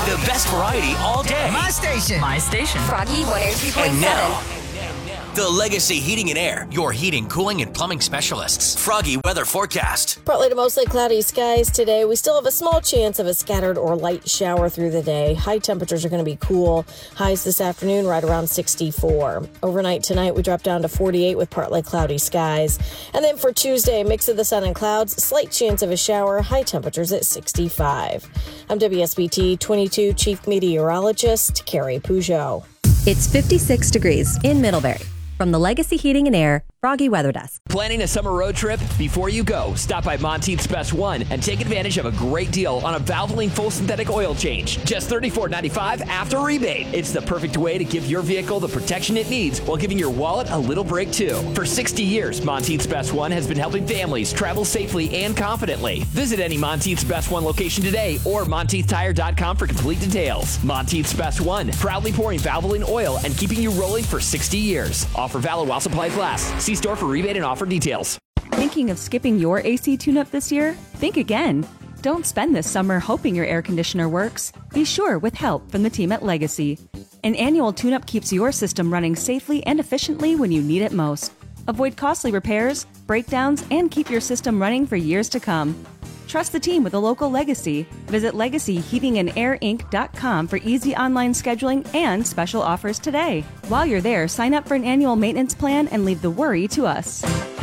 The best variety all day. My station. My station. Froggy 102.7. And now, the Legacy Heating and Air, your heating, cooling, and plumbing specialists. Froggy weather forecast. Partly to mostly cloudy skies today. We still have a small chance of a scattered or light shower through the day. High temperatures are going to be cool. Highs this afternoon right around 64. Overnight tonight, we drop down to 48 with partly cloudy skies. And then for Tuesday, mix of the sun and clouds, slight chance of a shower, high temperatures at 65. I'm WSBT 22 Chief Meteorologist Carrie Peugeot. It's 56 degrees in Middlebury. From the Legacy Heating and Air Froggy Weather Desk. Planning a summer road trip? Before you go, stop by Monteith's Best One and take advantage of a great deal on a Valvoline full synthetic oil change. Just $34.95 after rebate. It's the perfect way to give your vehicle the protection it needs while giving your wallet a little break too. For 60 years, Monteith's Best One has been helping families travel safely and confidently. Visit any Monteith's Best One location today or MonteithTire.com for complete details. Monteith's Best One, proudly pouring Valvoline oil and keeping you rolling for 60 years. Offer valid while supplies last. See store for rebate and offer details. Thinking of skipping your AC tune-up this year? Think again. Don't spend this summer hoping your air conditioner works. Be sure with help from the team at Legacy. An annual tune-up keeps your system running safely and efficiently when you need it most. Avoid costly repairs, breakdowns, and keep your system running for years to come. Trust the team with a local Legacy. Visit LegacyHeatingandAirInc.com for easy online scheduling and special offers today. While you're there, sign up for an annual maintenance plan and leave the worry to us.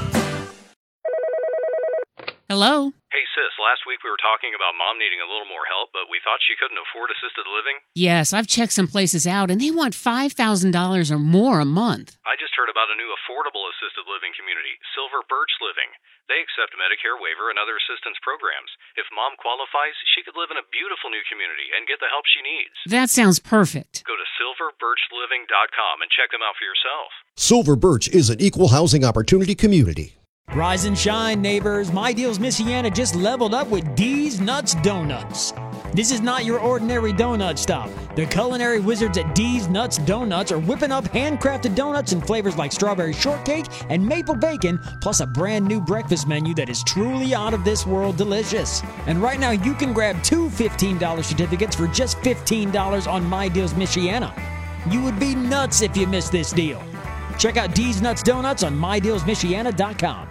Hello? Hey, sis, last week we were talking about Mom needing a little more help, but we thought she couldn't afford assisted living. Yes, I've checked some places out, and they want $5,000 or more a month. I just heard about a new affordable assisted living community, Silver Birch Living. They accept Medicare waiver and other assistance programs. If Mom qualifies, she could live in a beautiful new community and get the help she needs. That sounds perfect. Go to silverbirchliving.com and check them out for yourself. Silver Birch is an equal housing opportunity community. Rise and shine, neighbors. My Deals Michiana just leveled up with D's Nuts Donuts. This is not your ordinary donut stop. The culinary wizards at D's Nuts Donuts are whipping up handcrafted donuts in flavors like strawberry shortcake and maple bacon, plus a brand new breakfast menu that is truly out of this world delicious. And right now you can grab two $15 certificates for just $15 on My Deals Michiana. You would be nuts if you missed this deal. Check out D's Nuts Donuts on MyDealsMichiana.com.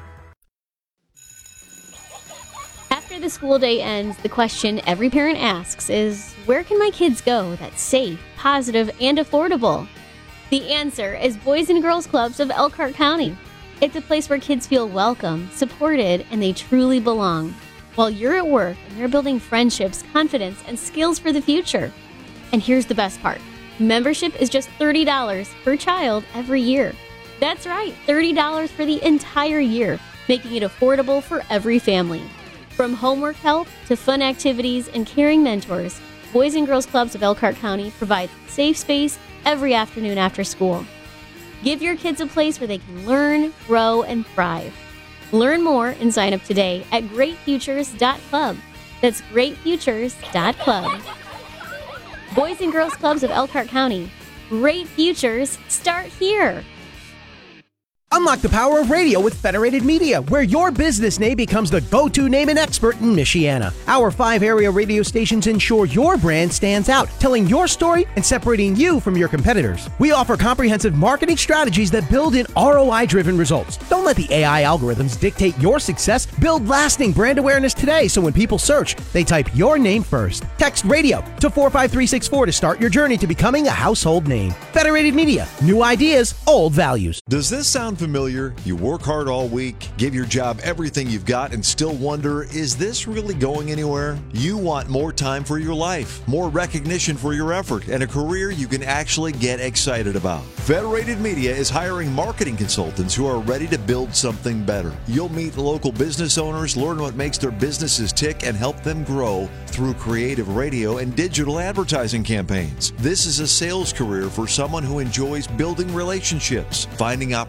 After the school day ends, the question every parent asks is, where can my kids go that's safe, positive, and affordable? The answer is Boys and Girls Clubs of Elkhart County. It's a place where kids feel welcome, supported, and they truly belong. While you're at work and they're building friendships, confidence, and skills for the future. And here's the best part. Membership is just $30 per child every year. That's right, $30 for the entire year, making it affordable for every family. From homework help to fun activities and caring mentors, Boys and Girls Clubs of Elkhart County provide safe space every afternoon after school. Give your kids a place where they can learn, grow, and thrive. Learn more and sign up today at greatfutures.club. That's greatfutures.club. Boys and Girls Clubs of Elkhart County. Great futures start here. Unlock the power of radio with Federated Media, where your business name becomes the go-to name and expert in Michiana. Our 5 area radio stations ensure your brand stands out, telling your story and separating you from your competitors. We offer comprehensive marketing strategies that build in ROI-driven results. Don't let the AI algorithms dictate your success. Build lasting brand awareness today so when people search, they type your name first. Text radio to 45364 to start your journey to becoming a household name. Federated Media, new ideas, old values. Does this sound familiar? You work hard all week, give your job everything you've got, and still wonder, is this really going anywhere? You want more time for your life, more recognition for your effort, and a career you can actually get excited about. Federated Media is hiring marketing consultants who are ready to build something better. You'll meet local business owners, learn what makes their businesses tick, and help them grow through creative radio and digital advertising campaigns. This is a sales career for someone who enjoys building relationships, finding opportunities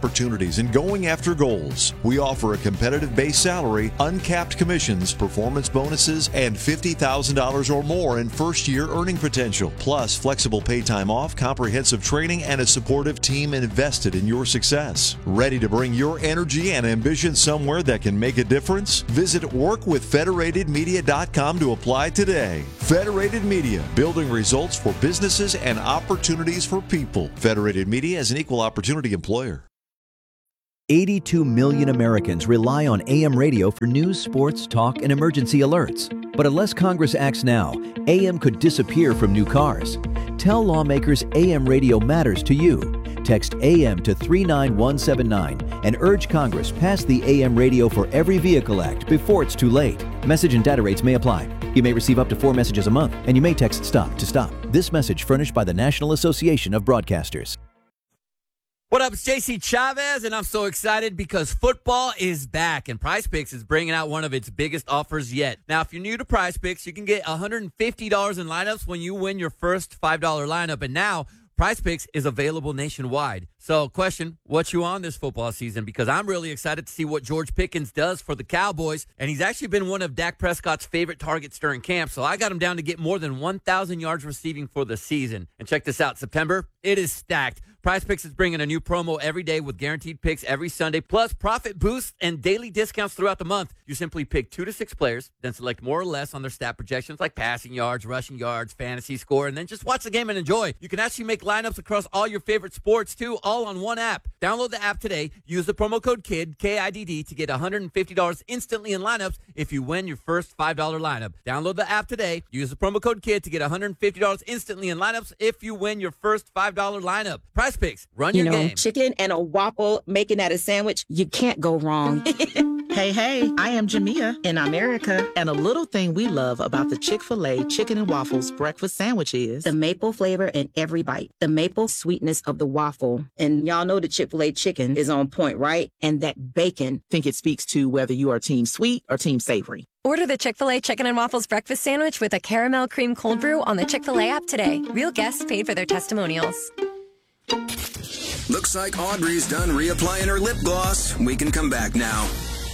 opportunities in going after goals. We offer a competitive base salary, uncapped commissions, performance bonuses, and $50,000 or more in first-year earning potential, plus flexible pay time off, comprehensive training, and a supportive team invested in your success. Ready to bring your energy and ambition somewhere that can make a difference? Visit workwithfederatedmedia.com to apply today. Federated Media, building results for businesses and opportunities for people. Federated Media is an equal opportunity employer. 82 million Americans rely on AM radio for news, sports, talk, and emergency alerts. But unless Congress acts now, AM could disappear from new cars. Tell lawmakers AM radio matters to you. Text AM to 39179 and urge Congress pass the AM Radio for Every Vehicle Act before it's too late. Message and data rates may apply. You may receive up to 4 messages a month, and you may text STOP to stop. This message furnished by the National Association of Broadcasters. What up, it's JC Chavez, and I'm so excited because football is back, and PrizePicks is bringing out one of its biggest offers yet. Now, if you're new to PrizePicks, you can get $150 in lineups when you win your first $5 lineup, and now PrizePicks is available nationwide. So, question, what you on this football season? Because I'm really excited to see what George Pickens does for the Cowboys, and he's actually been one of Dak Prescott's favorite targets during camp, so I got him down to get more than 1,000 yards receiving for the season. And check this out, September, it is stacked. PrizePicks is bringing a new promo every day with guaranteed picks every Sunday, plus profit boosts and daily discounts throughout the month. You simply pick 2 to 6 players, then select more or less on their stat projections like passing yards, rushing yards, fantasy score, and then just watch the game and enjoy. You can actually make lineups across all your favorite sports, too, all on one app. Download the app today. Use the promo code KIDD, K-I-D-D, to get $150 instantly in lineups if you win your first $5 lineup. Download the app today. Use the promo code KIDD to get $150 instantly in lineups if you win your first $5 lineup. PrizePicks, run your game. Chicken and a waffle, making that a sandwich, you can't go wrong. Hey, I am Jamia in America, and a little thing we love about the Chick-fil-A Chicken and Waffles breakfast sandwich is the maple flavor in every bite, the maple sweetness of the waffle. And y'all know the Chick-fil-A chicken is on point, right? And that bacon. Think it speaks to whether you are team sweet or team savory. Order the Chick-fil-A Chicken and Waffles breakfast sandwich with a caramel cream cold brew on the Chick-fil-A app today. Real guests paid for their testimonials. Looks like Audrey's done reapplying her lip gloss. We can come back now.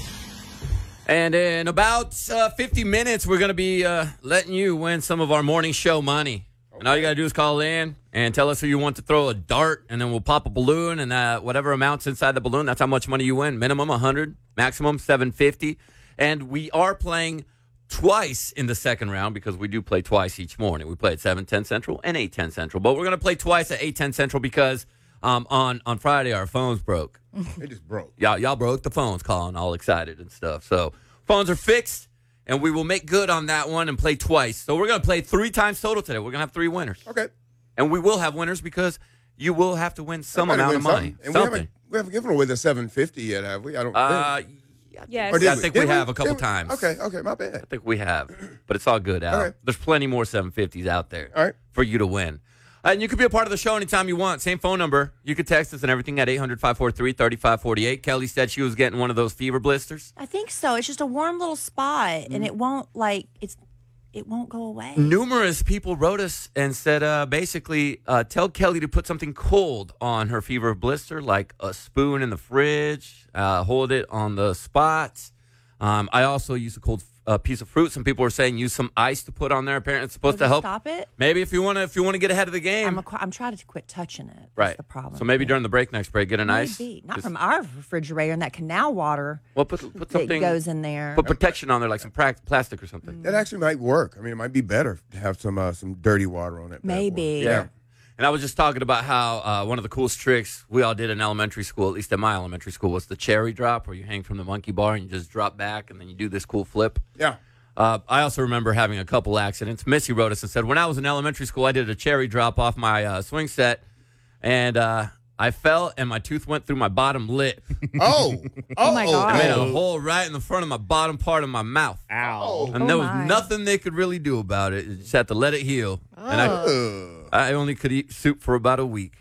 And in about 50 minutes, we're going to be letting you win some of our morning show money. And all you got to do is call in and tell us who you want to throw a dart, and then we'll pop a balloon, and whatever amount's inside the balloon, that's how much money you win. Minimum 100, maximum 750. And we are playing twice in the second round because we do play twice each morning. We play at 7:10 Central and 8:10 Central. But we're going to play twice at 8:10 Central because on Friday our phones broke. They just broke. Y'all broke the phones, calling all excited and stuff. So phones are fixed, and we will make good on that one and play twice. So we're going to play 3 times total today. We're going to have 3 winners. Okay. And we will have winners because you will have to win some amount of money. And we haven't given away the 750 yet, have we? I don't think. Yes. I think we have a couple times. Okay, my bad. I think we have. But it's all good, Al. All right. There's plenty more 750s out there all right. for you to win. And you could be a part of the show anytime you want. Same phone number. You could text us and everything at 800-543-3548. Kelly said she was getting one of those fever blisters. I think so. It's just a warm little spot, and it won't it won't go away. Numerous people wrote us and said, basically, tell Kelly to put something cold on her fever blister, like a spoon in the fridge, hold it on the spots. I also use a cold piece of fruit. Some people are saying use some ice to put on there. Apparently, it's supposed to help. Stop it? Maybe if you want to get ahead of the game. I'm trying to quit touching it. Right. That's the problem. So maybe during the break, next break, get an ice. Not from our refrigerator and that canal water. Well, put something that goes in there. Put protection on there, like some plastic or something. That actually might work. I mean, it might be better to have some dirty water on it. Maybe. Yeah. And I was just talking about how one of the coolest tricks we all did in elementary school, at least at my elementary school, was the cherry drop, where you hang from the monkey bar and you just drop back and then you do this cool flip. Yeah. I also remember having a couple accidents. Missy wrote us and said, when I was in elementary school, I did a cherry drop off my swing set, and I fell and my tooth went through my bottom lip. Oh my God. I made a hole right in the front of my bottom part of my mouth. Ow. And there was nothing they could really do about it. You just had to let it heal. And I only could eat soup for about a week.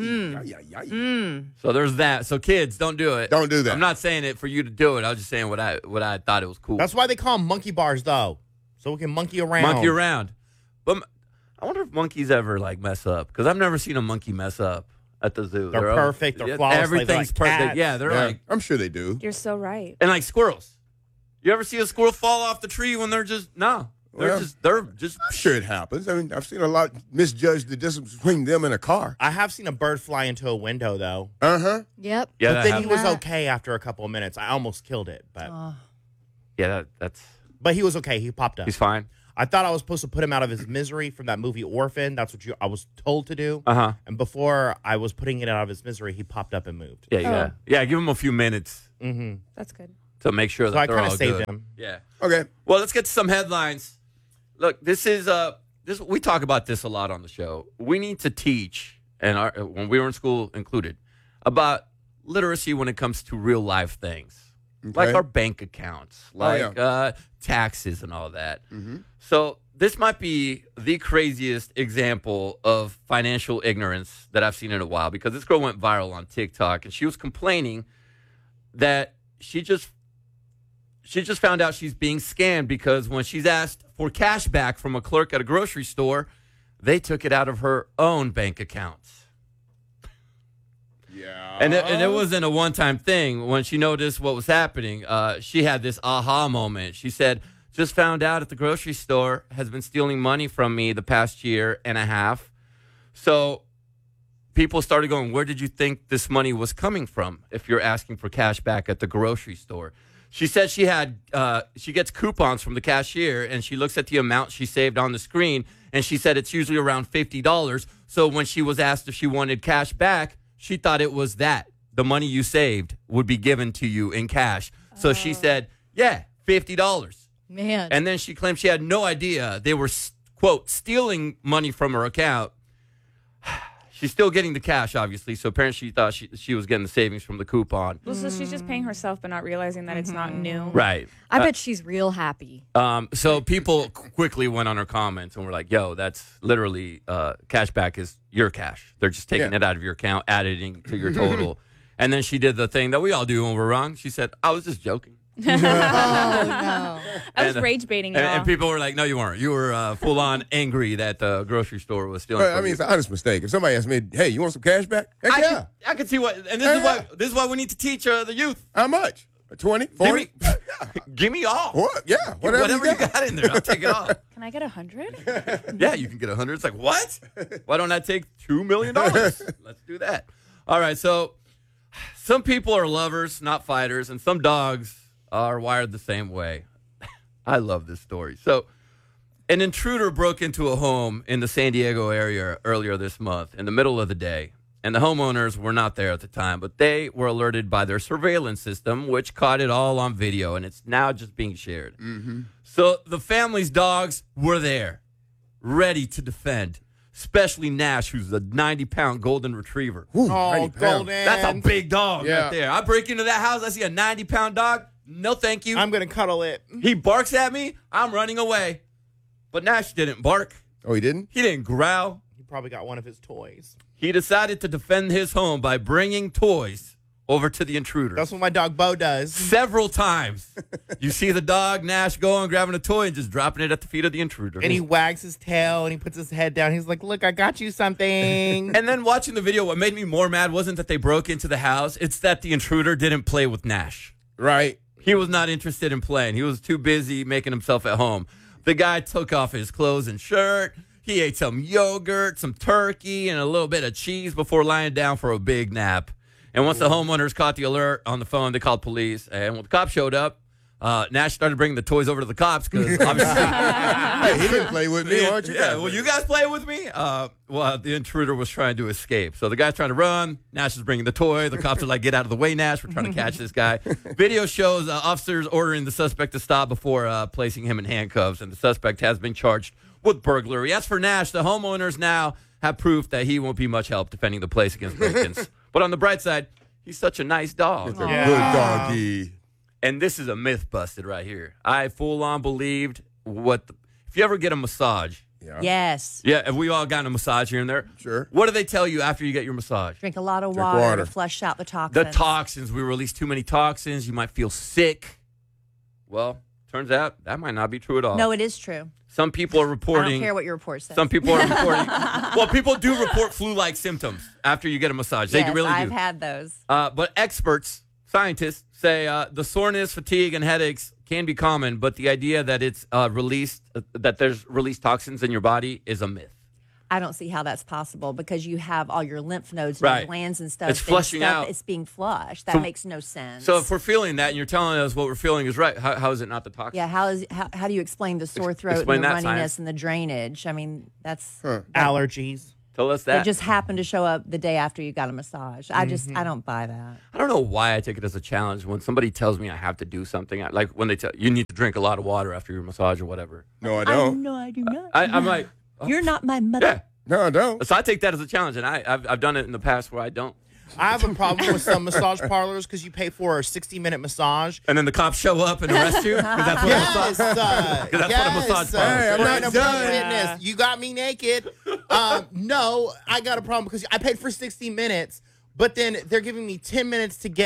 So there's that. So kids, don't do it. Don't do that. I'm not saying it for you to do it. I was just saying what I thought it was cool. That's why they call them monkey bars, though. So we can monkey around. Monkey around. But I wonder if monkeys ever mess up, because I've never seen a monkey mess up. at the zoo. They're perfect. They're flawless. Everything's They're like perfect. cats. Yeah, they're like. I'm sure they do. You're so right. And like squirrels. You ever see a squirrel fall off the tree when they're just no? They're just. I'm sure it happens. I mean, I've seen a lot misjudge the distance between them and a car. I have seen a bird fly into a window, though. Uh-huh. Yep. Yeah, but then he was okay after a couple of minutes. I almost killed it, but yeah, that's. But he was okay. He popped up. He's fine. I thought I was supposed to put him out of his misery from that movie Orphan. That's what I was told to do. Uh-huh. And before I was putting it out of his misery, he popped up and moved. Yeah. Give him a few minutes. Mm-hmm. That's good. To make sure So that I they're kind of all saved good. him. Yeah. Okay. Well, let's get to some headlines. Look, this we talk about this a lot on the show. We need to teach, and when we were in school included, about literacy when it comes to real life things, like our bank accounts, like taxes and all that. Mm-hmm. So this might be the craziest example of financial ignorance that I've seen in a while, because this girl went viral on TikTok, and she was complaining that she just found out she's being scammed because when she's asked for cash back from a clerk at a grocery store, they took it out of her own bank accounts. Yeah. And it wasn't a one-time thing. When she noticed what was happening, she had this aha moment. She said, just found out at the grocery store has been stealing money from me the past year and a half. So people started going, where did you think this money was coming from if you're asking for cash back at the grocery store? She said she gets coupons from the cashier, and she looks at the amount she saved on the screen, and she said it's usually around $50. So when she was asked if she wanted cash back, she thought it was that. The money you saved would be given to you in cash. So she said, yeah, $50. Man. And then she claimed she had no idea they were, quote, stealing money from her account. She's still getting the cash, obviously, so apparently she thought she was getting the savings from the coupon. Well, so she's just paying herself but not realizing that it's not new. Right. I bet she's real happy. So people quickly went on her comments and were like, yo, that's literally cash back is your cash. They're just taking it out of your account, adding to your total. And then she did the thing that we all do when we're wrong. She said, I was just joking. Oh, no. I was rage baiting y'all. And people were like, no, you weren't. You were full on angry that the grocery store was stealing. I mean, it's an honest mistake. If somebody asked me, hey, you want some cash back? Heck I can see what, and this is why we need to teach the youth. How much? 20, 40? Give me all. What? Yeah, whatever you got in there, I'll take it all. Can I get 100? Yeah, you can get 100. It's like, what? Why don't I take $2 million? Let's do that. All right, so some people are lovers, not fighters, and some dogs are wired the same way. I love this story. So an intruder broke into a home in the San Diego area earlier this month in the middle of the day, and the homeowners were not there at the time, but they were alerted by their surveillance system, which caught it all on video, and it's now just being shared. Mm-hmm. So the family's dogs were there, ready to defend, especially Nash, who's a 90-pound golden retriever. Ooh, golden. That's a big dog Yeah. right there. I break into that house, I see a 90-pound dog. No, thank you. I'm going to cuddle it. He barks at me, I'm running away. But Nash didn't bark. Oh, he didn't? He didn't growl. He probably got one of his toys. He decided to defend his home by bringing toys over to the intruder. That's what my dog Bo does. Several times. You see the dog, Nash, going, grabbing a toy and just dropping it at the feet of the intruder. And he wags his tail and he puts his head down. He's like, look, I got you something. And then watching the video, what made me more mad wasn't that they broke into the house. It's that the intruder didn't play with Nash. Right. He was not interested in playing. He was too busy making himself at home. The guy took off his clothes and shirt. He ate some yogurt, some turkey, and a little bit of cheese before lying down for a big nap. And once the homeowners caught the alert on the phone, they called police. And when the cops showed up, Nash started bringing the toys over to the cops because obviously Hey, he didn't play with me, aren't you? Yeah, well, you guys play with me? Well, the intruder was trying to escape. So the guy's trying to run. Nash is bringing the toy. The cops are like, get out of the way, Nash. We're trying to catch this guy. Video shows officers ordering the suspect to stop before placing him in handcuffs. And the suspect has been charged with burglary. As for Nash, the homeowners now have proof that he won't be much help defending the place against break-ins. But on the bright side, he's such a nice dog. It's a good doggy. And this is a myth busted right here. I full on believed if you ever get a massage. Yeah. Yes. Yeah, have we all gotten a massage here and there? Sure. What do they tell you after you get your massage? Drink a lot of Drink water water. to flush out the toxins. The toxins. We release too many toxins. You might feel sick. Well, turns out that might not be true at all. No, it is true. Some people are reporting. I don't care what your report says. Some people are reporting. Well, people do report flu-like symptoms after you get a massage. They Yes, really do. I've had those. But experts, scientists, say the soreness, fatigue, and headaches can be common, but the idea that it's that there's released toxins in your body is a myth. I don't see how that's possible because you have all your lymph nodes and Right. your glands and stuff. It's flushing out. It's being flushed. That So- makes no sense. So if we're feeling that and you're telling us what we're feeling is right, how is it not the toxin? yeah, how do you explain the sore throat explain and the that, runniness science. and the drainage? I mean, that's Allergies. Tell us It that. just happened to show up the day after you got a massage. I don't buy that. I don't know why I take it as a challenge when somebody tells me I have to do something. Like when they tell you need to drink a lot of water after your massage or whatever. No, I don't. No, I do not. I'm like, You're not my mother. yeah. No, I don't. So I take that as a challenge, and I've done it in the past where I don't. I have a problem with some massage parlors because you pay for a 60-minute massage. And then the cops show up and arrest you? 'Cause that's what Yes, what a massage parlor is. Hey, I'm not Inappropriateness. You got me naked. No, I got a problem because I paid for 60 minutes, but then they're giving me 10 minutes to get